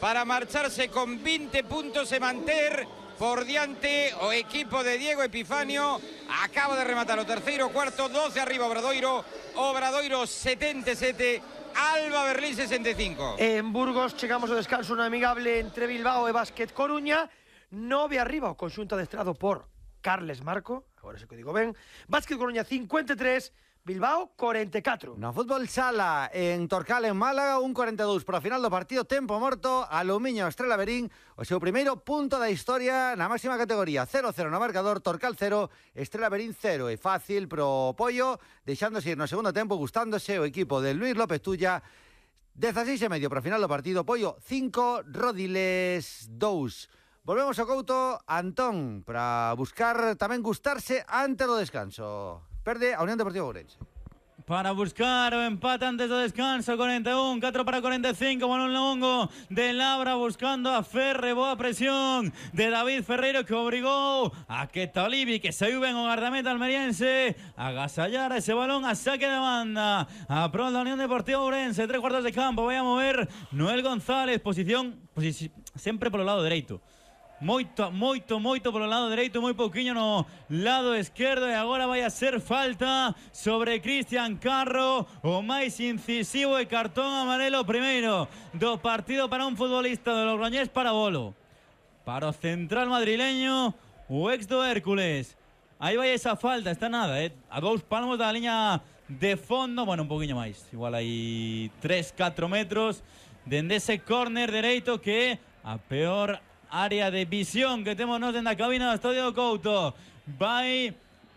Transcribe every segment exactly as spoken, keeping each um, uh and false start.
para marcharse con veinte puntos e manter por diante o equipo de Diego Epifanio. Acaba de rematar o terceiro cuarto, doce arriba Obradoiro, Obradoiro setenta e sete, Alba Berlín sesenta e cinco. En Burgos chegamos ao descanso un amigable entre Bilbao e Básquet Coruña. Nove arriba o conxunto adestrado por Carles Marco, agora se que digo ben. Básquet Coruña cincuenta e tres, Bilbao cuarenta e catro. No fútbol sala en Torcal en Málaga, un cuarenta e dous para o final do partido, tempo morto, Aluminio Estrela Verín, o seu primeiro punto da historia na máxima categoría, cero cero no marcador, Torcal cero, Estrela Verín cero, e fácil pro Pollo, deixándose ir no segundo tempo, gustándose o equipo de Luis López Tulla, dieciséis e medio para o final do partido, Pollo cinco, Rodiles dous. Volvemos ao Couto, Antón, para buscar tamén gustarse antes do descanso. Perde a Unión Deportiva Ourense. Para buscar o empate antes do descanso, cuarenta e un, catro para cuarenta e cinco, balón longo de Labra buscando a Ferre, boa presión de David Ferreiro que obrigou a que Tolibi, que saiu ben o guardameta almeriense, agasallara ese balón a saque de banda a prol da Unión Deportiva Ourense, tres cuartos de campo, vai a mover Noel González, posición, posición sempre polo lado dereito. Moito, moito, moito polo lado dereito, moi pouquiño no lado esquerdo, e agora vai a ser falta sobre Cristian Carro, o máis incisivo, e cartón amarelo primeiro do partido para un futbolista do Logroñés, para Bolo, para o central madrileño, o ex do Hércules. Aí vai esa falta, está nada, eh? a dous palmos da liña de fondo, bueno, un pouquiño máis, igual hai tres, catro metros dende ese córner dereito, que é a peor área de visión que temos nos na cabina do Estadio do Couto. Vai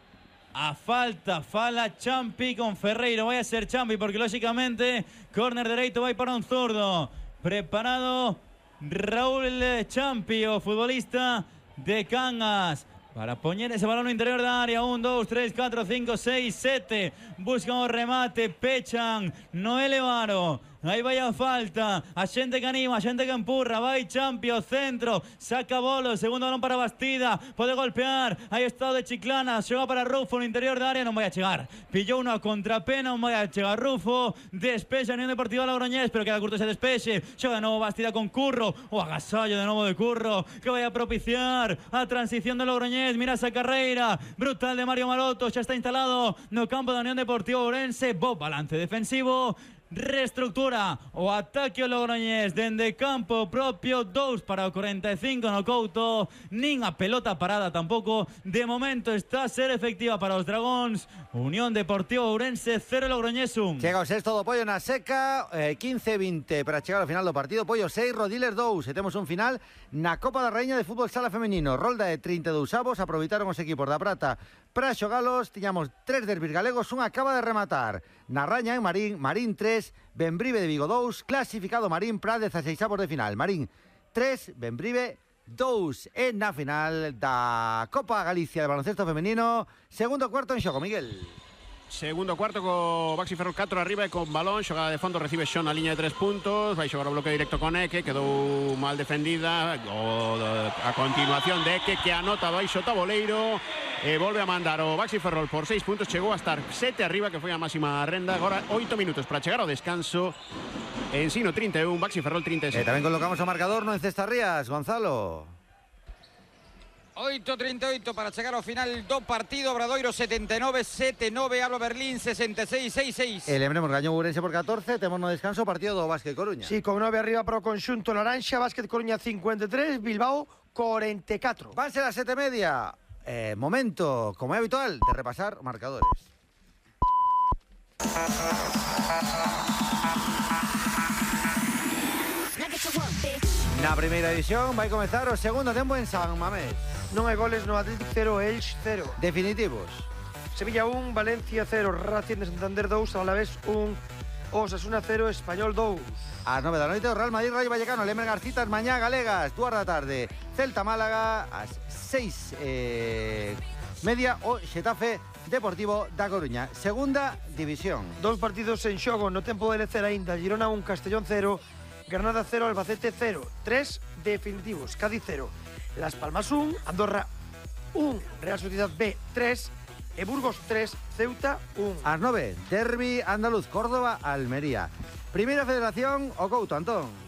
a falta, fala Champi con Ferreiro, vai a ser Champi porque lógicamente córner dereito vai para un zurdo. Preparado Raúl Champi, o futbolista de Cangas, para poñer ese balón no interior da área. Un, dos, tres, catro, cinco, seis, sete. Buscan o remate, pechan no elevaro. Aí vai a falta, a xente que anima, a xente que empurra, vai Champi ao centro, saca Bolo, segundo balón para Bastida, pode golpear, aí está o de Chiclana, xoga para Rufo no interior da área, non vai a chegar, pillou unha contrapé, non vai a chegar Rufo, despexa a Unión Deportiva Logroñés, pero queda curto ese despexe, xoga de novo Bastida con Curro, o agasallo de novo de Curro, que vai a propiciar a transición de Logroñés, mira esa carreira, brutal de Mario Maroto, xa está instalado no campo da Unión Deportiva Ourense, bo balance defensivo, reestructura o ataque o Logroñés dende campo propio, dous para o cuarenta e cinco no Couto, nin a pelota parada tampouco, de momento está a ser efectiva para os Dragóns. Unión Deportiva Ourense cero, Logroñés un. Chega o sexto do Pollo na seca, eh, quince vinte para chegar ao final do partido, Pollo seis, Rodiles dous, e temos un final na Copa da Raíña de Fútbol Sala Femenino, rolda de trinta e dous avos, aproveitaron os equipos da Prata para xogalos, tiñamos tres derbis galegos, un acaba de rematar na Raña en Marín, Marín tres, Benbrive de Vigo dous, clasificado Marín para dezasseis avos de final, Marín tres, Benbrive dous, e na final da Copa Galicia de baloncesto femenino, segundo cuarto en xogo, Miguel. Segundo cuarto co Baxi Ferrol catro arriba e con balón, xogada de fondo, recibe Xon na liña de tres puntos, vai xogar o bloque directo con Eke, quedou mal defendida, o, a continuación de Eke que anota baixo taboleiro e volve a mandar o Baxi Ferrol por seis puntos, chegou a estar sete arriba, que foi a máxima renda, agora oito minutos para chegar ao descanso. Ensino trinta e un, Baxi Ferrol trinta e sete. E tamén colocamos o marcador no Encestarrías, Gonzalo. oito trinta e oito para chegar ao final do partido. Obradoiro setenta e nove, sete nove, Alba Berlín sesenta e seis, seis seis. E lembremos, gañou Ourense por catorce, temos no descanso o partido do Básquet Coruña. Sí, con nove arriba para o conxunto laranxa, Básquet Coruña cincuenta e tres, Bilbao cuarenta e catro. Van ser as sete e media. Eh, momento, como é habitual, de repasar marcadores. Na primeira división vai comezar o segundo tempo en San Mamés. Non hai goles no Atlético cero, Elx cero. Definitivos. Sevilla un, Valencia cero, Racing de Santander dous, Alavés un, Osasuna cero, Español dous. Ás nove da noite o Real Madrid Rayo Vallecano, Lemer Garcitas, mañá Galegas, dúas da tarde, Celta Málaga, ás seis e media o Xetafe Deportivo da Coruña. Segunda división. Dos partidos en xogo no tempo de lecer aínda, Girona un, Castellón cero, Granada cero, Albacete cero, tres definitivos, Cádiz cero, Las Palmas un, Andorra un, Real Sociedad B tres e Burgos tres, Ceuta un. Ás nove, Derbi andaluz, Córdoba, Almería. Primeira Federación, o Couto, Antón.